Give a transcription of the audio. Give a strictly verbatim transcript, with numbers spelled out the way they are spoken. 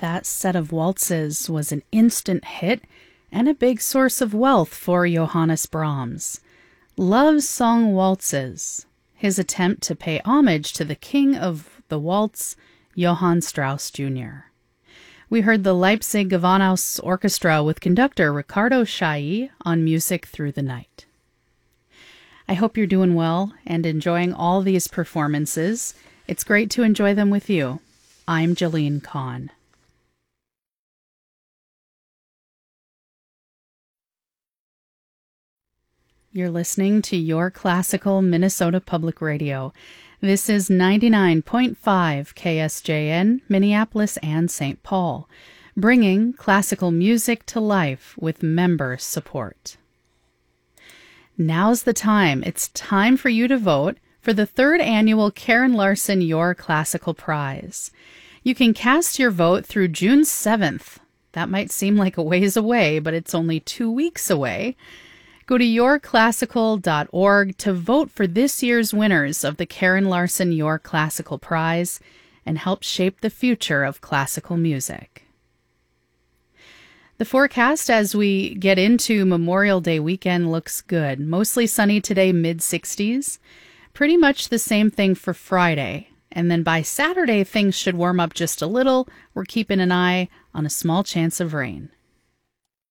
That set of waltzes was an instant hit and a big source of wealth for Johannes Brahms. Love's Song Waltzes, his attempt to pay homage to the king of the waltz, Johann Strauss Junior We heard the Leipzig Gewandhaus Orchestra with conductor Ricardo Chailly on Music Through the Night. I hope you're doing well and enjoying all these performances. It's great to enjoy them with you. I'm Jolene Kahn. You're listening to Your Classical Minnesota Public Radio. This is ninety-nine point five K S J N, Minneapolis and Saint Paul, bringing classical music to life with member support. Now's the time. It's time for you to vote for the third annual Karen Larson Your Classical Prize. You can cast your vote through June seventh. That might seem like a ways away, but it's only two weeks away. Go to your classical dot org to vote for this year's winners of the Karen Larson Your Classical Prize and help shape the future of classical music. The forecast as we get into Memorial Day weekend looks good. Mostly sunny today, mid sixties. Pretty much the same thing for Friday. And then by Saturday, things should warm up just a little. We're keeping an eye on a small chance of rain.